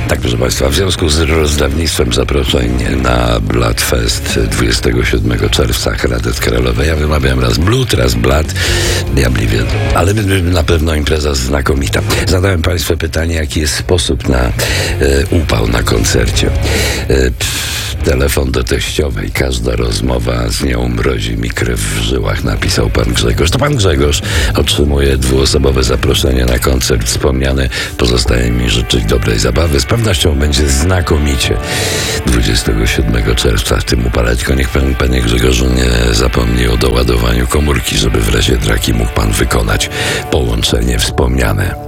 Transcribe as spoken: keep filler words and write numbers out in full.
Tak, proszę Państwa, w związku z rozdawnictwem zaproszeń na Bloodfest dwudziestego siódmego czerwca Hradec Kralowy. Ja wymawiam raz Blut, raz Blood, diabli wiedzą, ale na pewno impreza znakomita. Zadałem Państwu pytanie, jaki jest sposób na e, upał na koncercie. E, pff, telefon do teściowej, każda rozmowa z nią mrozi mi krew w żyłach, napisał pan Grzegorz. To pan Grzegorz otrzymuje dwuosobowe zaproszenie na koncert wspomniany. Pozostaje mi życzyć dobrej zabawy. Z pewnością będzie znakomicie dwudziestego siódmego czerwca w tym upalać. Tylko niech pan, panie Grzegorzu, nie zapomni o doładowaniu komórki, żeby w razie draki mógł pan wykonać połączenie wspomniane.